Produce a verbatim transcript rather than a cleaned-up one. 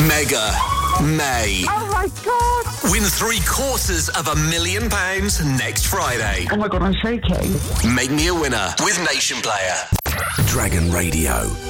Mega May. Oh my God! Win three quarters of a million pounds next Friday. Oh my God, I'm shaking. Make me a winner with Nation Player. Dragon Radio.